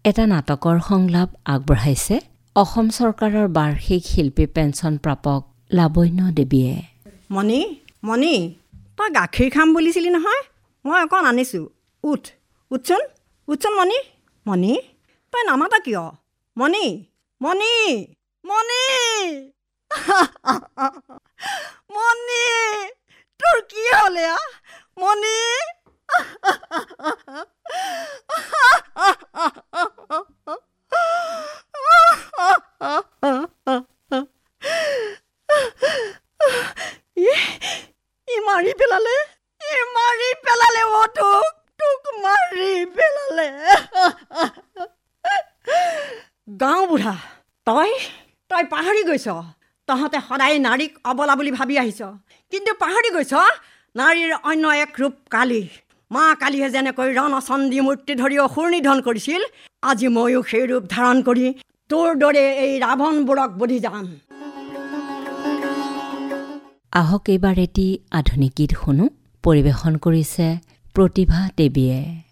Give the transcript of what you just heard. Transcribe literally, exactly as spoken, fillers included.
এটা নাটকৰ সংলাপ আগবঢ়াইছে অসম চৰকাৰৰ বাৰ্ষিক শিল্পী পেঞ্চন প্ৰাপক লাবণ্য দেৱীয়ে। মণি মণি তই গাখীৰ খাম বুলিছিলি নহয়, মই অকণ আনিছোঁ, উঠ উঠচোন উঠচোন মণি। মণি তই নামাতা কিয়? মণি মণি মণি মণি তোৰ কি হ'লে আ মণি? ই মাৰি পেলালে, ই মাৰি পেলালে, অ তোক তোক মাৰি পেলালে। গাঁও বুঢ়া, তই তই পাহৰি গৈছ, তহঁতে সদায় নাৰীক অবলা বুলি ভাবি আহিছ, কিন্তু পাহৰি গৈছ নাৰীৰ অন্য এক ৰূপ কালী। মা কালীয়ে যেনেকৈ ৰণচণ্ডী মূৰ্তি ধৰি অসুৰ নিধন কৰিছিল, আজি ময়ো সেই ৰূপ ধাৰণ কৰি তোৰ দৰে এই ৰাৱণবোৰক বধি যাম। আহক এইবাৰ এটি আধুনিক গীত শুনো। পৰিৱেশন কৰিছে প্ৰতিভা দেৱীয়ে।